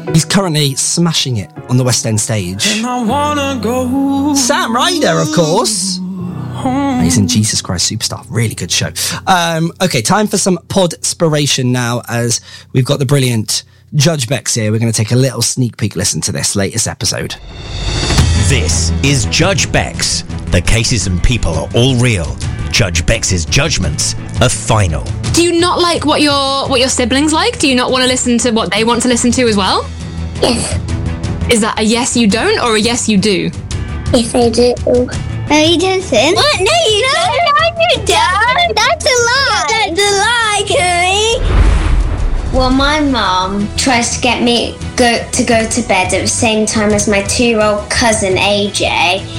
He's currently smashing it on the West End stage. And I wanna go. Sam Ryder, of course. He's in Jesus Christ Superstar. Really good show. Okay, time for some pod-spiration now, as we've got the brilliant Judge Bex here. We're going to take a little sneak peek listen to this latest episode. This is Judge Bex. The cases and people are all real. Judge Bex's judgments are final. Do you not like what your siblings like? Do you not want to listen to what they want to listen to as well? Yes. Is that a yes you don't or a yes you do? Yes, I do. No, you don't. What? No, you don't. No, you don't. That's a lie. That's a lie, Curry. Well, my mum tries to get me to go to bed at the same time as my 2-year-old cousin AJ,